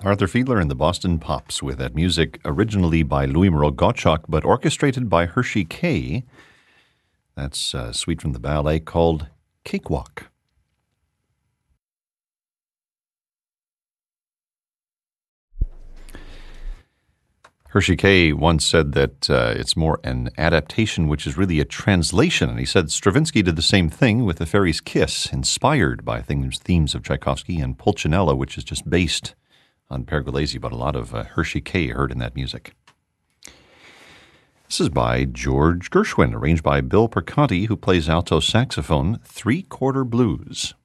Arthur Fiedler and the Boston Pops with that music originally by Louis Moreau Gottschalk, but orchestrated by Hershey Kay. That's a suite from the ballet called Cakewalk. Hershey Kay once said that it's more an adaptation, which is really a translation. And he said Stravinsky did the same thing with The Fairy's Kiss, inspired by themes of Tchaikovsky, and Pulcinella, which is just based on Pergolesi, but a lot of Hershey Kay heard in that music. This is by George Gershwin, arranged by Bill Perconti, who plays alto saxophone, Three-Quarter Blues.